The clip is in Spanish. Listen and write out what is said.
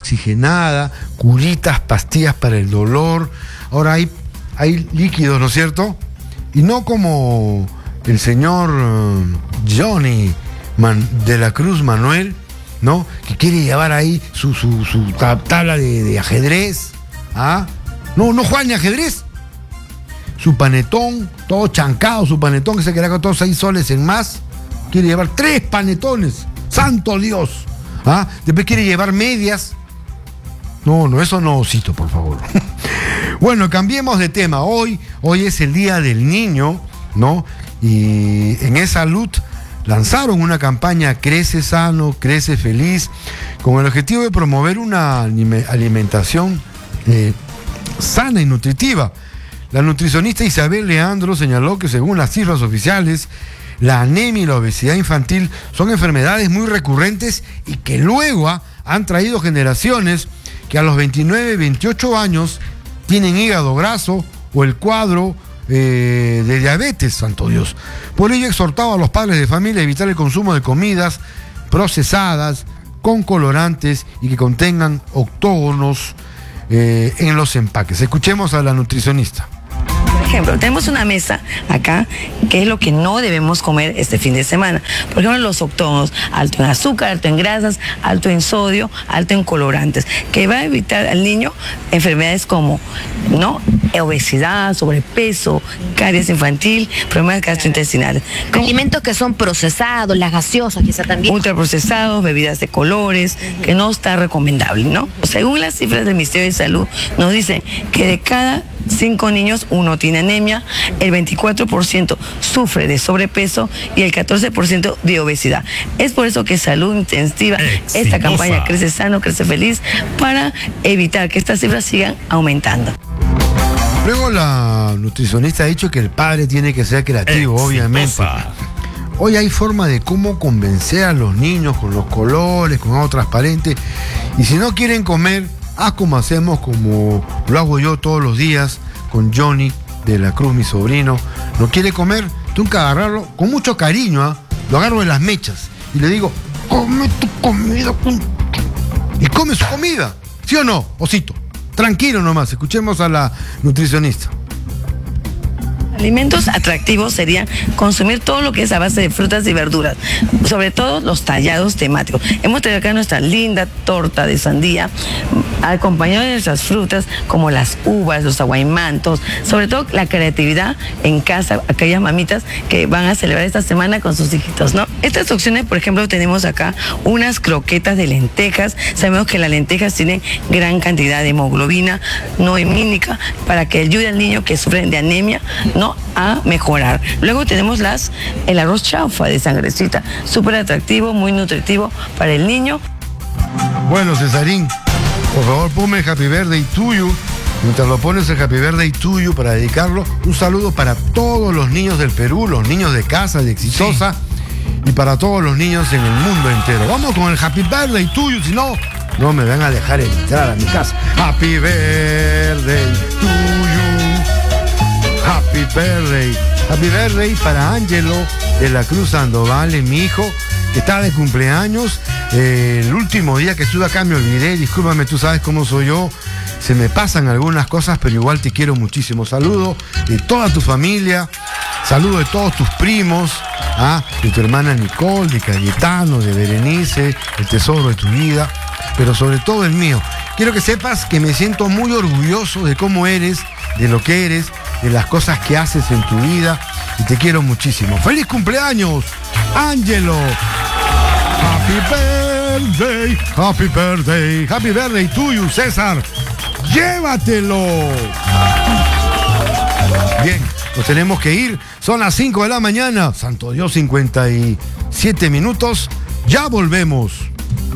oxigenada, curitas, pastillas para el dolor. Ahora hay líquidos, ¿no es cierto? Y no como el señor Johnny de la Cruz Manuel, ¿no? Que quiere llevar ahí su tabla de ajedrez. ¿Ah? No juega ni ajedrez. Su panetón, todo chancado, su panetón que se queda con todos 6 soles en más. Quiere llevar 3 panetones. ¡Santo Dios! ¿Ah? Después quiere llevar medias. No, eso no, Osito, por favor. Bueno, cambiemos de tema. Hoy es el Día del Niño, ¿no? Y en E-Salud lanzaron una campaña Crece Sano, Crece Feliz, con el objetivo de promover una alimentación sana y nutritiva. La nutricionista Isabel Leandro señaló que según las cifras oficiales, la anemia y la obesidad infantil son enfermedades muy recurrentes y que luego han traído generaciones que a los 29, 28 años tienen hígado graso o el cuadro de diabetes, santo Dios. Por ello exhortaba a los padres de familia a evitar el consumo de comidas procesadas, con colorantes y que contengan octógonos en los empaques. Escuchemos a la nutricionista. Por ejemplo, tenemos una mesa acá, que es lo que no debemos comer este fin de semana. Por ejemplo, los octógonos, alto en azúcar, alto en grasas, alto en sodio, alto en colorantes, que va a evitar al niño enfermedades como, ¿no?, obesidad, sobrepeso, caries infantil, problemas gastrointestinales. Alimentos que son procesados, las gaseosas quizá también. Ultraprocesados, bebidas de colores, que no está recomendable, ¿no? Según las cifras del Ministerio de Salud, nos dicen que de cada 5 niños, 1 tiene anemia, el 24% sufre de sobrepeso y el 14% de obesidad. Es por eso que Salud Intensiva, esta campaña Crece Sano, Crece Feliz, para evitar que estas cifras sigan aumentando. Luego la nutricionista ha dicho que el padre tiene que ser creativo, obviamente. Hoy hay forma de cómo convencer a los niños con los colores, con algo transparente. Y si no quieren comer, haz como hacemos, como lo hago yo todos los días con Johnny de la Cruz, mi sobrino. No quiere comer, tengo que agarrarlo con mucho cariño, lo agarro de las mechas y le digo, come tu comida. Y come su comida, ¿sí o no, Osito? Tranquilo nomás, escuchemos a la nutricionista. Alimentos atractivos serían consumir todo lo que es a base de frutas y verduras, sobre todo los tallados temáticos. Hemos traído acá nuestra linda torta de sandía, acompañada de nuestras frutas como las uvas, los aguaimantos, sobre todo la creatividad en casa, aquellas mamitas que van a celebrar esta semana con sus hijitos, ¿no? Estas opciones, por ejemplo, tenemos acá unas croquetas de lentejas. Sabemos que las lentejas tienen gran cantidad de hemoglobina no hemínica para que ayude al niño que sufre de anemia, ¿no?, a mejorar. Luego tenemos el arroz chaufa de sangrecita, súper atractivo, muy nutritivo para el niño. Bueno, Cesarín, por favor ponme el Happy Birthday to you. Mientras lo pones el Happy Birthday to you para dedicarlo, un saludo para todos los niños del Perú, los niños de casa, de Exitosa, y para todos los niños en el mundo entero. Vamos con el Happy Birthday to you, si no, no me van a dejar entrar a mi casa. Happy Birthday to you. Happy Birthday. Happy Birthday para Ángelo de la Cruz Sandoval, mi hijo, que está de cumpleaños. El último día que estuve acá me olvidé, discúlpame, tú sabes cómo soy yo. Se me pasan algunas cosas, pero igual te quiero muchísimo. Saludo de toda tu familia, saludo de todos tus primos, de tu hermana Nicole, de Cayetano, de Berenice, el tesoro de tu vida, pero sobre todo el mío. Quiero que sepas que me siento muy orgulloso de cómo eres, de lo que eres, de las cosas que haces en tu vida, y te quiero muchísimo. ¡Feliz cumpleaños, Ángelo! Happy birthday, happy birthday, happy birthday to you, César. ¡Llévatelo! Bien, nos tenemos que ir. Son las 5 de la mañana. Santo Dios, 57 minutos. Ya volvemos.